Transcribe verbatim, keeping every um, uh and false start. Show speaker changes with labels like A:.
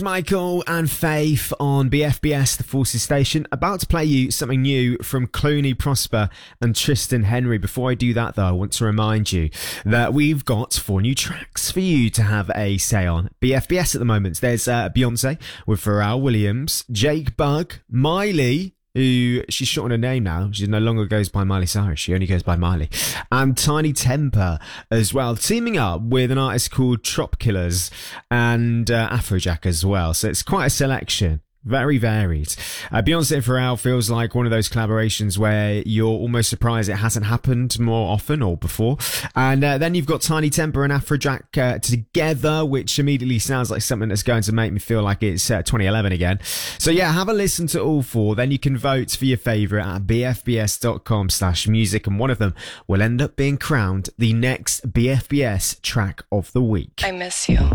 A: Michael and Faith on B F B S, the Forces Station. About to play you something new from Clooney Prosper and Tristan Henry. Before I do that, though, I want to remind you that we've got four new tracks for you to have a say on. B F B S at the moment. There's uh, Beyonce with Pharrell Williams, Jake Bugg, Miley, who she's short on her name now. She no longer goes by Miley Cyrus. She only goes by Miley. And Tiny Temper as well, teaming up with an artist called Trop Killers and uh, Afrojack as well. So it's quite a selection. Very varied. Uh, Beyonce and Pharrell feels like one of those collaborations where you're almost surprised it hasn't happened more often or before. And uh, then you've got Tiny Temper and Afrojack uh, together, which immediately sounds like something that's going to make me feel like it's uh, twenty eleven again. So yeah, have a listen to all four. Then you can vote for your favourite at bfbs.com slash music. And one of them will end up being crowned the next B F B S track of the week.
B: I miss you.